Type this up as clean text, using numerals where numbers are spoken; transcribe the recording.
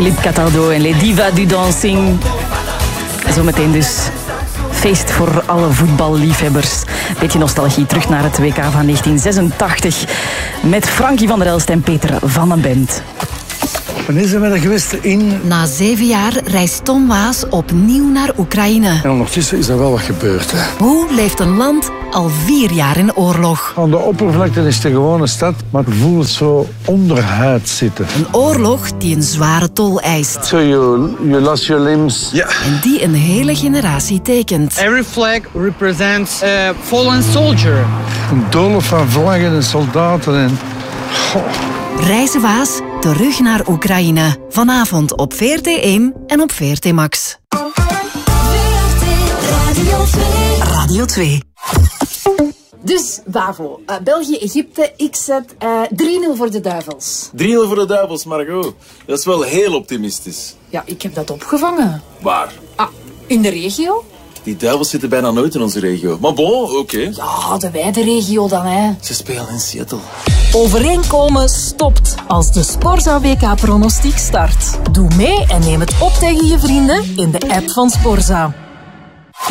Philippe Cataldo en Les Divas du Dancing. Zometeen dus feest voor alle voetballiefhebbers. Beetje nostalgie, terug naar het WK van 1986. Met Frankie van der Elst en Peter van den Bent. Wanneer zijn we er geweest in? Na 7 jaar reist Tom Waas opnieuw naar Oekraïne. En ondertussen is er wel wat gebeurd. Hè. Hoe leeft een land al 4 jaar in oorlog? Aan de oppervlakte is het een gewone stad, maar het voelt zo onderhuid zitten. Een oorlog die een zware tol eist. So you lost your limbs. Ja. En die een hele generatie tekent. Every flag represents a fallen soldier. Een doolhof van vlaggen en soldaten en... Goh. Reizen Waas, terug naar Oekraïne. Vanavond op VRT1 en op VRT Max. Radio 2. Dus, Bavo, België-Egypte, ik zet 3-0 voor de Duivels. 3-0 voor de Duivels, Margot. Dat is wel heel optimistisch. Ja, ik heb dat opgevangen. Waar? Ah, in de regio? Die Duivels zitten bijna nooit in onze regio. Maar bon, oké. Ja, de wijde regio dan, hè. Ze spelen in Seattle. Overeenkomen stopt als de Sporza WK-pronostiek start. Doe mee en neem het op tegen je vrienden in de app van Sporza.